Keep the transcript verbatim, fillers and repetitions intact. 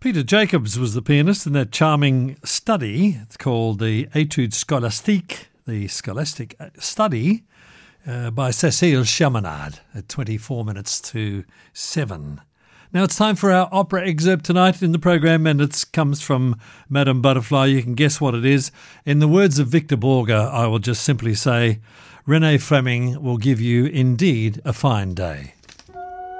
Peter Jacobs was the pianist in that charming study. It's called the Etude Scholastique, the Scholastic Study, uh, by Cécile Chaminade at twenty-four minutes to seven. Now it's time for our opera excerpt tonight in the program, and it comes from Madame Butterfly. You can guess what it is. In the words of Victor Borge, I will just simply say, René Fleming will give you indeed a fine day.